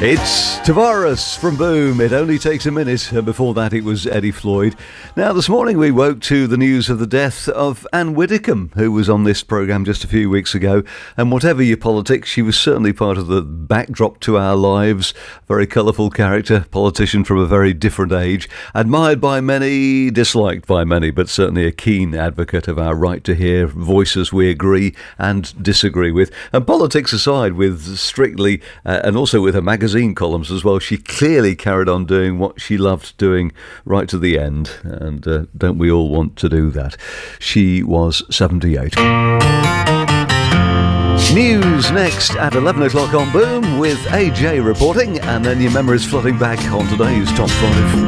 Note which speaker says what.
Speaker 1: It's Tavares from Boom. It only takes a minute. Before that, it was Eddie Floyd. Now, this morning we woke to the news of the death of Anne Widdecombe, who was on this programme just a few weeks ago. And whatever your politics, she was certainly part of the backdrop to our lives. Very colourful character, politician from a very different age. Admired by many, disliked by many, but certainly a keen advocate of our right to hear voices we agree and disagree with. And politics aside, with Strictly, and also with her magazine columns as well, she clearly carried on doing what she loved doing right to the end, and don't we all want to do that? She was 78. News next at 11 o'clock on Boom with AJ reporting, and then your memories flooding back on today's Top 5.